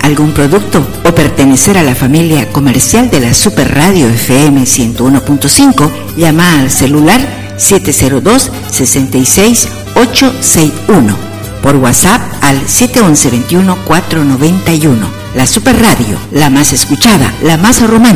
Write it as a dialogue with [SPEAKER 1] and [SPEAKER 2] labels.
[SPEAKER 1] algún producto o pertenecer a la familia comercial de la Super Radio FM 101.5, llama al celular 702-66861. Por WhatsApp al 711-21-491. La Super Radio, la más escuchada, la más romántica.